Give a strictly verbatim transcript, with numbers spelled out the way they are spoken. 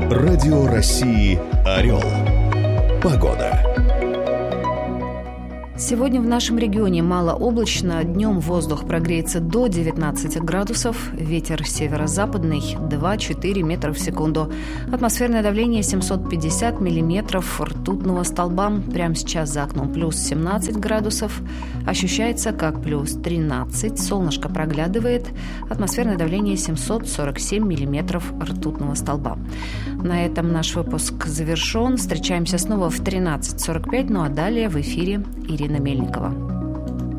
Радио России «Орел». Погода. Сегодня в нашем регионе малооблачно. Днем воздух прогреется до девятнадцати градусов. Ветер северо-западный два-четыре метра в секунду. Атмосферное давление семьсот пятьдесят миллиметров ртутного столба. Прямо сейчас за окном плюс семнадцать градусов. Ощущается как плюс тринадцать. Солнышко проглядывает. Атмосферное давление семьсот сорок семь миллиметров ртутного столба. На этом наш выпуск завершен. Встречаемся снова в тринадцать сорок пять. Ну а далее в эфире Ирина Мельникова.